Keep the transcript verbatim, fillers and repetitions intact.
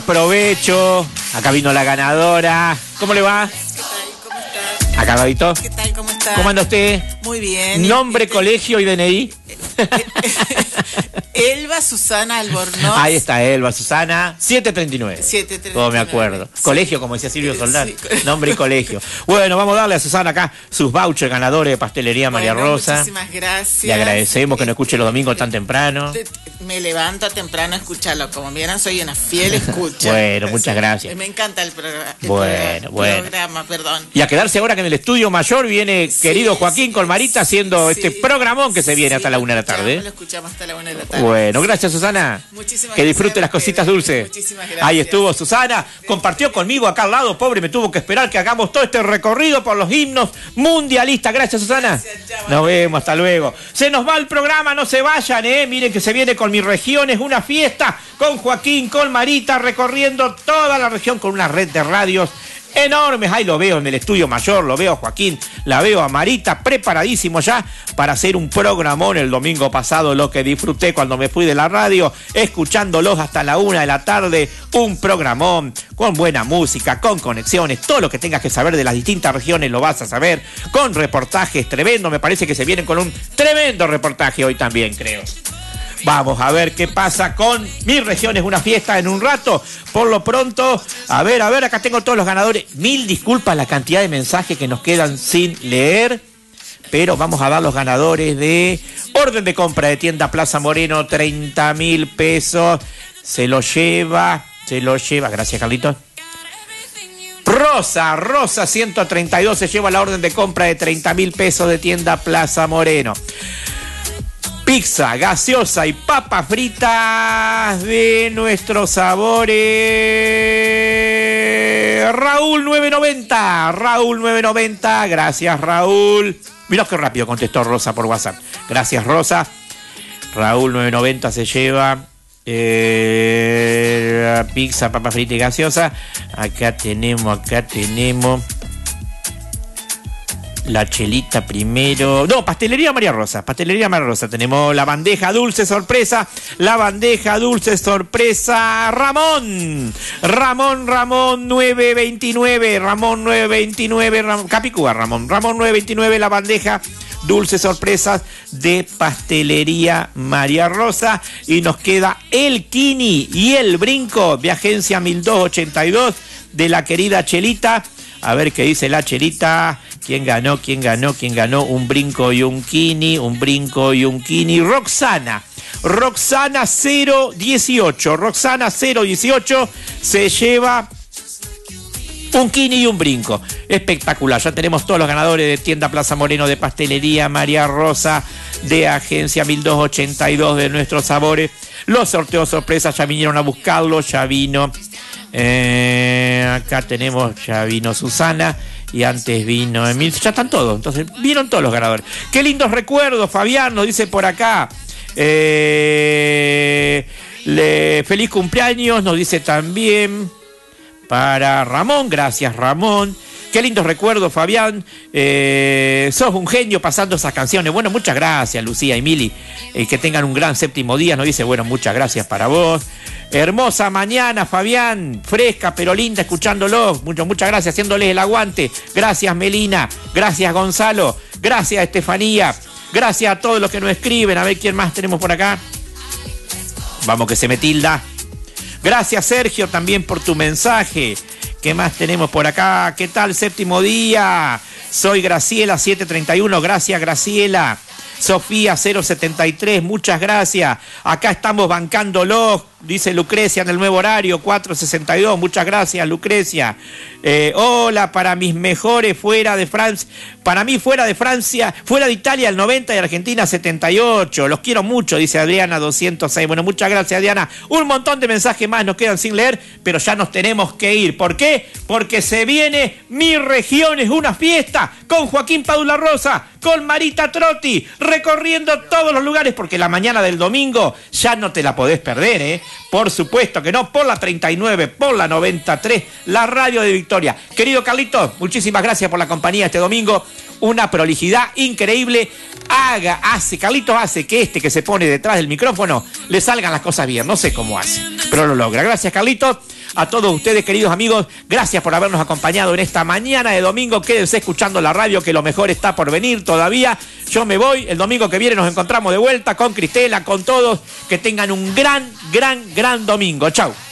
Provecho, acá vino la ganadora. ¿Cómo le va? ¿Qué tal? ¿Cómo estás? Acá, Gabito. ¿Qué tal? ¿Cómo estás? ¿Cómo anda usted? Muy bien. Nombre, Este- colegio y D N I. Elba Susana Albornoz. Ahí está Elba Susana, siete treinta y nueve. siete treinta y nueve. Todo me acuerdo. Sí. Colegio, como decía Silvio Soldán. Sí. Nombre y colegio. Bueno, vamos a darle a Susana acá sus vouchers ganadores de Pastelería María Bueno, Rosa. Muchísimas gracias. Le agradecemos que nos escuche los domingos tan Te- temprano. te- Me levanto temprano a escucharlo. Como vieran, soy una fiel escucha. Bueno, muchas gracias. Me encanta el, programa. el Bueno, programa, bueno. programa, perdón. Y a quedarse ahora que en el estudio mayor viene Sí, querido Joaquín sí, Colmarita sí, haciendo sí. este programón que se viene Sí, hasta la lo una de la tarde. escuchamos, Lo escuchamos hasta la una de la tarde. Bueno, gracias Susana. Muchísimas Que disfrute gracias las a cositas ustedes. dulces. Muchísimas gracias. Ahí estuvo Susana, compartió conmigo acá al lado, pobre, me tuvo que esperar que hagamos todo este recorrido por los himnos mundialistas. Gracias Susana. Gracias, ya, Nos vemos, hasta luego. Se nos va el programa, no se vayan, eh. Miren que se viene con Mi Región, es una fiesta con Joaquín Colmarita recorriendo toda la región con una red de radios enormes. Ahí lo veo en el estudio mayor, lo veo a Joaquín, la veo a Marita, preparadísimo ya para hacer un programón el domingo pasado, lo que disfruté cuando me fui de la radio, escuchándolos hasta la una de la tarde, un programón con buena música, con conexiones, todo lo que tengas que saber de las distintas regiones lo vas a saber, con reportajes tremendo, me parece que se vienen con un tremendo reportaje hoy también, creo. Vamos a ver qué pasa con Mi Región, es una fiesta en un rato. Por lo pronto, a ver, a ver, acá tengo todos los ganadores. Mil disculpas la cantidad de mensajes que nos quedan sin leer, pero vamos a dar los ganadores de orden de compra de tienda Plaza Moreno, treinta mil pesos. Se lo lleva, se lo lleva. Gracias, Carlitos. Rosa, Rosa ciento treinta y dos se lleva la orden de compra de treinta mil pesos de tienda Plaza Moreno. Pizza, gaseosa y papas fritas de nuestros sabores. Raúl nueve noventa, Raúl nueve noventa, gracias Raúl. Mirá qué rápido contestó Rosa por WhatsApp. Gracias Rosa. Raúl nueve noventa se lleva eh, pizza, papas fritas y gaseosa. Acá tenemos, acá tenemos... La chelita primero. No, Pastelería María Rosa. Pastelería María Rosa. Tenemos la bandeja dulce sorpresa. La bandeja dulce sorpresa. Ramón. Ramón, Ramón nueve veintinueve. Ramón nueve veintinueve. Ram... Capicúa, Ramón. Ramón nueve veintinueve. La bandeja dulce sorpresas de Pastelería María Rosa. Y nos queda el Kini y el brinco de Agencia mil doscientos ochenta y dos de la querida Chelita. A ver qué dice la Chelita. ¿Quién ganó? ¿Quién ganó? ¿Quién ganó? Un brinco y un Kini. Un brinco y un Kini. Roxana. Roxana cero dieciocho. Roxana cero dieciocho se lleva un Kini y un brinco. Espectacular. Ya tenemos todos los ganadores de tienda Plaza Moreno, de Pastelería María Rosa, de Agencia mil doscientos ochenta y dos de Nuestros Sabores. Los sorteos sorpresas ya vinieron a buscarlos. Ya vino... Eh, acá tenemos, ya vino Susana y antes vino Emil, ya están todos, entonces vieron todos los ganadores. Qué lindos recuerdos, Fabián nos dice por acá. Eh, le, feliz cumpleaños, nos dice también para Ramón, gracias Ramón. Qué lindos recuerdos, Fabián. Eh, sos un genio pasando esas canciones. Bueno, muchas gracias, Lucía y Mili. Eh, que tengan un gran séptimo día. Nos dice, bueno, muchas gracias para vos. Hermosa mañana, Fabián. Fresca, pero linda, escuchándolo. Mucho, muchas gracias, haciéndoles el aguante. Gracias, Melina. Gracias, Gonzalo. Gracias, Estefanía. Gracias a todos los que nos escriben. A ver quién más tenemos por acá. Vamos que se me tilda. Gracias, Sergio, también por tu mensaje. ¿Qué más tenemos por acá? ¿Qué tal, séptimo día? Soy Graciela siete treinta y uno. Gracias, Graciela. Sofía cero setenta y tres, muchas gracias. Acá estamos bancándolo, dice Lucrecia en el nuevo horario, cuatro sesenta y dos, muchas gracias, Lucrecia. Eh, hola, para mis mejores fuera de Francia, para mí fuera de Francia, fuera de Italia el noventa y Argentina setenta y ocho. Los quiero mucho, dice Adriana doscientos seis. Bueno, muchas gracias, Adriana. Un montón de mensajes más nos quedan sin leer, pero ya nos tenemos que ir. ¿Por qué? Porque se viene Mi Región, es una fiesta con Joaquín Padula Rosa, con Marita Trotti, recorriendo todos los lugares, porque la mañana del domingo ya no te la podés perder, ¿eh? Por supuesto que no, por la treinta y nueve, por la noventa y tres, la radio de Victoria. Querido Carlitos, muchísimas gracias por la compañía este domingo. Una prolijidad increíble. Haga, hace, Carlitos hace que este que se pone detrás del micrófono le salgan las cosas bien. No sé cómo hace, pero lo logra. Gracias, Carlitos. A todos ustedes, queridos amigos, gracias por habernos acompañado en esta mañana de domingo. Quédense escuchando la radio, que lo mejor está por venir todavía. Yo me voy, el domingo que viene nos encontramos de vuelta con Cristela, con todos. Que tengan un gran, gran, gran domingo. Chau.